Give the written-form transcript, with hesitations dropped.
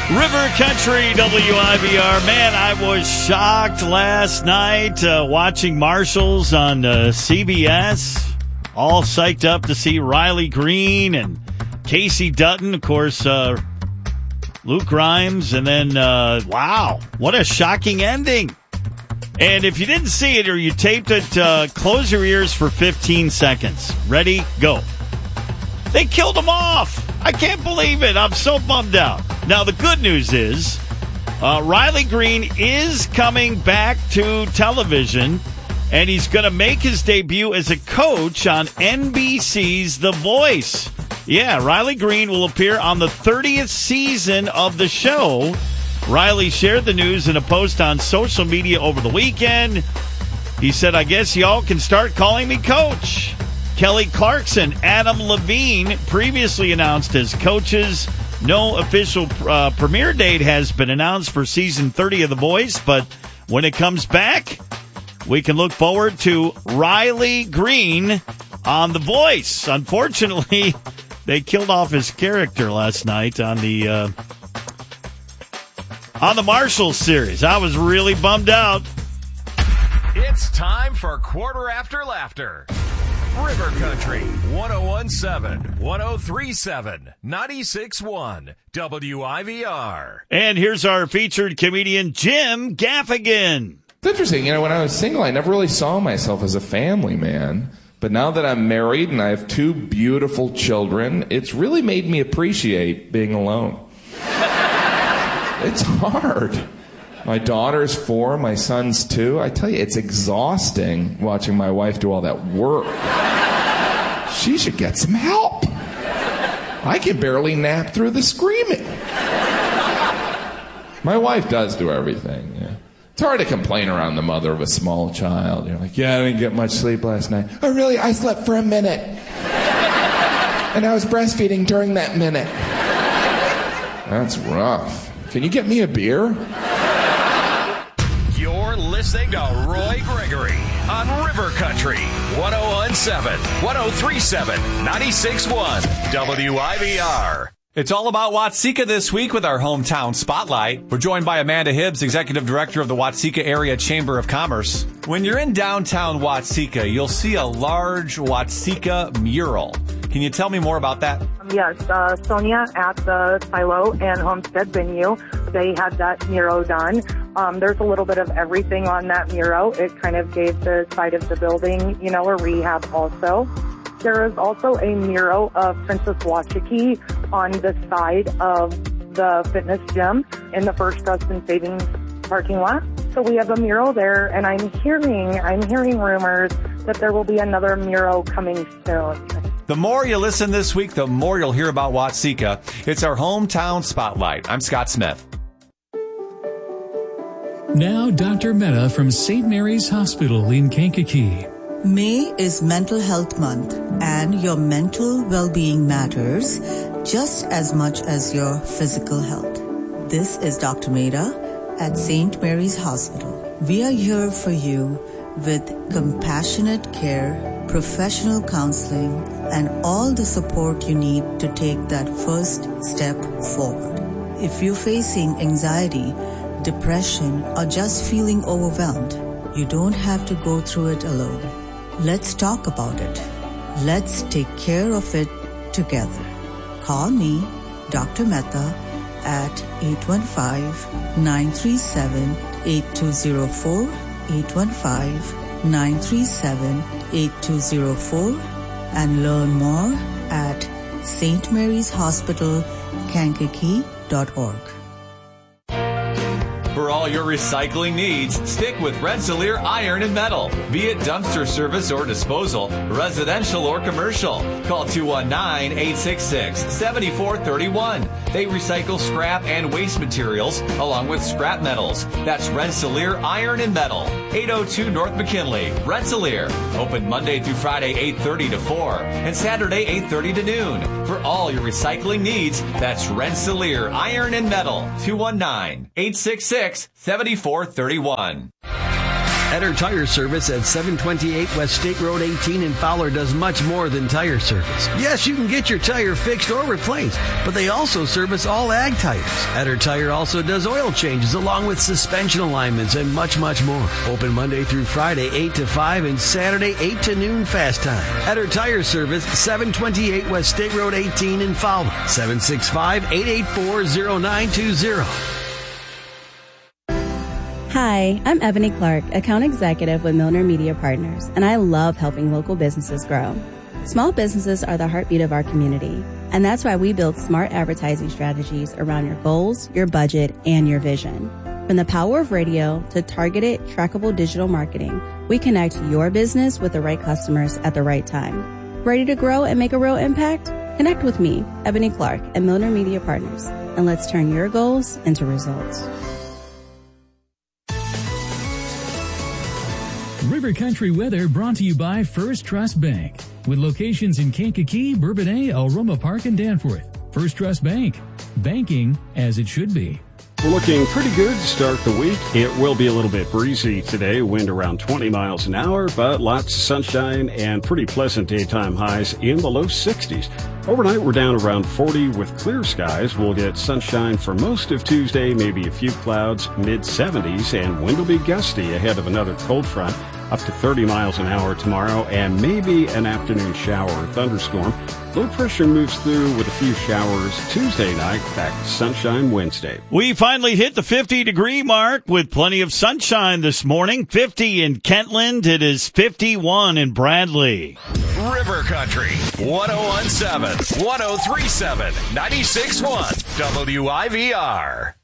River Country, WIVR. Man, I was shocked last night watching Marshalls on CBS. All psyched up to see Riley Green and Casey Dutton, of course, Luke Grimes, and then, wow, what a shocking ending. And if you didn't see it or you taped it, close your ears for 15 seconds. Ready? Go. They killed him off. I can't believe it. I'm so bummed out. Now, the good news is Riley Green is coming back to television, and he's going to make his debut as a coach on NBC's The Voice. Yeah, Riley Green will appear on the 30th season of the show. Riley shared the news in a post on social media over the weekend. He said, I guess y'all can start calling me coach. Kelly Clarkson, Adam Levine previously announced as coaches. No official premiere date has been announced for season 30 of The Voice, but when it comes back, we can look forward to Riley Green on The Voice. Unfortunately, they killed off his character last night on the Marshall series. I was really bummed out. It's time for Quarter After Laughter. River Country, 101.7, 103.7, 96.1, WIVR. And here's our featured comedian, Jim Gaffigan. It's interesting. When I was single, I never really saw myself as a family man. But now that I'm married and I have two beautiful children, it's really made me appreciate being alone. It's hard. My daughter's 4, my son's 2. I tell you, it's exhausting watching my wife do all that work. She should get some help. I can barely nap through the screaming. My wife does do everything. Yeah. It's hard to complain around the mother of a small child. You're like, yeah, I didn't get much sleep last night. Oh, really? I slept for a minute. And I was breastfeeding during that minute. That's rough. Can you get me a beer? You're listening to Roy Gregory on River Country, 101.7, 103.7, 96.1, WIVR. It's all about Watseka this week with our hometown spotlight. We're joined by Amanda Hibbs, Executive Director of the Watseka Area Chamber of Commerce. When you're in downtown Watseka, you'll see a large Watseka mural. Can you tell me more about that? Yes, Sonia at the Silo and Homestead venue, they had that mural done. There's a little bit of everything on that mural. It kind of gave the side of the building, a rehab also. There is also a mural of Princess Wachiki on the side of the fitness gym in the First Trust and Savings parking lot. So we have a mural there, and I'm hearing rumors that there will be another mural coming soon. The more you listen this week, the more you'll hear about Watseka. It's our hometown spotlight. I'm Scott Smith. Now, Dr. Mehta from St. Mary's Hospital in Kankakee. May is Mental Health Month, and your mental well-being matters just as much as your physical health. This is Dr. Mehta at St. Mary's Hospital. We are here for you with compassionate care, professional counseling, and all the support you need to take that first step forward. If you're facing anxiety, depression, or just feeling overwhelmed, you don't have to go through it alone. Let's talk about it. Let's take care of it together. Call me, Dr. Mehta, at 815-937-8204, 815-937-8204, and learn more at stmaryshospitalkankakee.org. For all your recycling needs, stick with Rensselaer Iron and Metal. Be it dumpster service or disposal, residential or commercial. Call 219-866-7431. They recycle scrap and waste materials along with scrap metals. That's Rensselaer Iron and Metal. 802 North McKinley, Rensselaer. Open Monday through Friday, 8:30 to 4, and Saturday, 8:30 to noon. For all your recycling needs, that's Rensselaer Iron and Metal. 219-866-7431. Etter Tire Service at 728 West State Road 18 in Fowler does much more than tire service. Yes, you can get your tire fixed or replaced, but they also service all ag tires. Etter Tire also does oil changes along with suspension alignments and much, much more. Open Monday through Friday 8 to 5 and Saturday 8 to noon fast time. Etter Tire Service, 728 West State Road 18 in Fowler, 765-884-0920. Hi, I'm Ebony Clark, Account Executive with Milner Media Partners, and I love helping local businesses grow. Small businesses are the heartbeat of our community, and that's why we build smart advertising strategies around your goals, your budget, and your vision. From the power of radio to targeted, trackable digital marketing, we connect your business with the right customers at the right time. Ready to grow and make a real impact? Connect with me, Ebony Clark, at Milner Media Partners, and let's turn your goals into results. River Country weather brought to you by First Trust Bank. With locations in Kankakee, Bourbonnais, Aroma Park, and Danforth. First Trust Bank. Banking as it should be. We're looking pretty good to start the week. It will be a little bit breezy today, wind around 20 miles an hour, but lots of sunshine and pretty pleasant daytime highs in the low 60s. Overnight, we're down around 40 with clear skies. We'll get sunshine for most of Tuesday, maybe a few clouds, mid-70s, and wind will be gusty ahead of another cold front, up to 30 miles an hour tomorrow, and maybe an afternoon shower or thunderstorm. Low pressure moves through with a few showers Tuesday night, back to sunshine Wednesday. We finally hit the 50-degree mark with plenty of sunshine this morning. 50 in Kentland. It is 51 in Bradley. River Country, 1017, 1037, 96.1 WIVR.